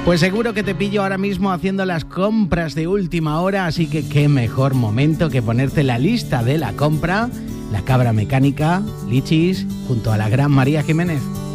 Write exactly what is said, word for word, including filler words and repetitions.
Pues seguro que te pillo ahora mismo haciendo las compras de última hora, así que qué mejor momento que ponerte la lista de la compra, La Cabra Mecánica, Lichis, junto a la gran María Jiménez.